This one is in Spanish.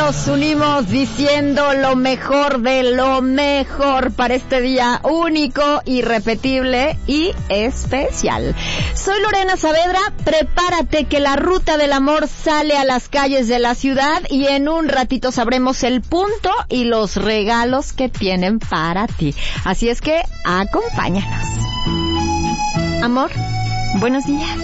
nos unimos diciendo lo mejor de lo mejor para este día único, irrepetible y especial. Soy Lorena Saavedra, prepárate que la ruta del amor sale a las calles de la ciudad y en un ratito sabremos el punto y los regalos que tienen para ti. Así es que acompáñanos. Amor, buenos días.